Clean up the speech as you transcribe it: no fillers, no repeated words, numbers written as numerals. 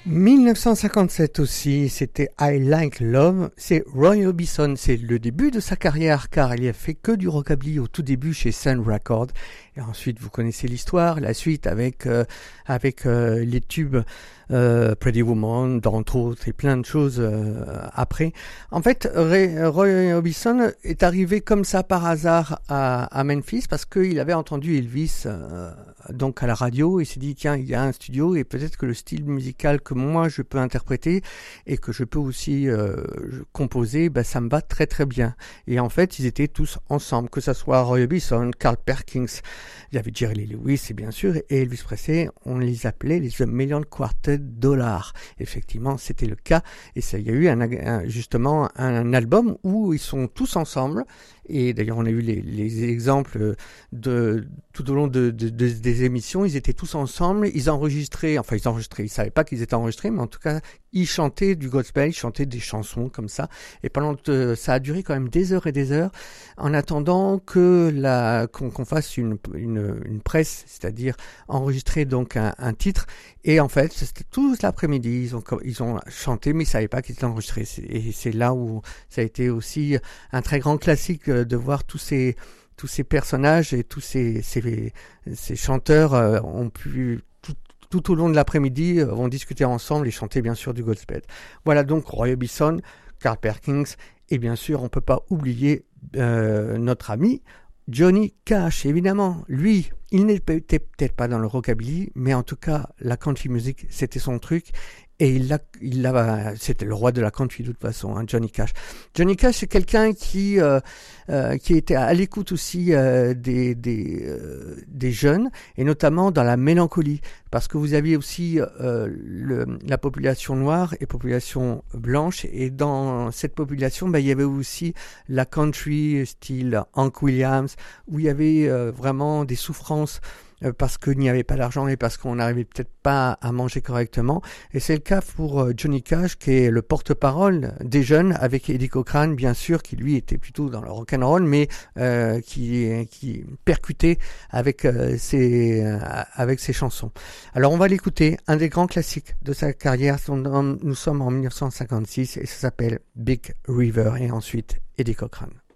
1957 aussi, c'était I Like Love, c'est Roy Orbison, c'est le début de sa carrière car il a fait que du rockabilly au tout début chez Sun Records et ensuite vous connaissez l'histoire, la suite avec les tubes Pretty Woman, entre autres et plein de choses après. En fait, Roy Orbison est arrivé comme ça par hasard à Memphis parce qu'il avait entendu Elvis donc à la radio et s'est dit tiens, il y a un studio et peut-être que le style musical que moi je peux interpréter et que je peux aussi composer, ça me va très très bien. Et en fait, ils étaient tous ensemble, que ça soit Roy Orbison, Carl Perkins, il y avait Jerry Lee Lewis et bien sûr et Elvis Presley, on les appelait les The Million Quartet Dollar. Effectivement, c'était le cas et il y a eu justement un album où ils sont tous ensemble. Et d'ailleurs, on a eu les exemples tout au long des émissions. Ils étaient tous ensemble, ils enregistraient, ils savaient pas qu'ils étaient enregistrés, mais en tout cas, ils chantaient du gospel, ils chantaient des chansons comme ça. Et ça a duré quand même des heures et des heures, en attendant qu'on fasse une presse, c'est-à-dire enregistrer donc un titre. Et en fait, c'était tout l'après-midi, ils ont chanté, mais ils savaient pas qu'ils étaient enregistrés. Et c'est là où ça a été aussi un très grand classique de voir tous ces personnages et tous ces chanteurs ont pu tout au long de l'après-midi vont discuter ensemble et chanter bien sûr du gospel. Voilà donc Roy Orbison, Carl Perkins et bien sûr on peut pas oublier notre ami Johnny Cash. Évidemment, lui, il n'était peut-être pas dans le rockabilly, mais en tout cas la country music c'était son truc. Et c'était le roi de la country de toute façon, Johnny Cash. Johnny Cash, c'est quelqu'un qui était à l'écoute aussi des jeunes, et notamment dans la mélancolie, parce que vous aviez aussi la population noire et population blanche, et dans cette population, il y avait aussi la country style Hank Williams, où il y avait vraiment des souffrances. Parce qu'il n'y avait pas d'argent et parce qu'on n'arrivait peut-être pas à manger correctement. Et c'est le cas pour Johnny Cash, qui est le porte-parole des jeunes, avec Eddie Cochran, bien sûr, qui lui était plutôt dans le rock'n'roll, mais qui percutait avec ses chansons. Alors on va l'écouter, un des grands classiques de sa carrière. Nous sommes en 1956 et ça s'appelle Big River, et ensuite Eddie Cochran.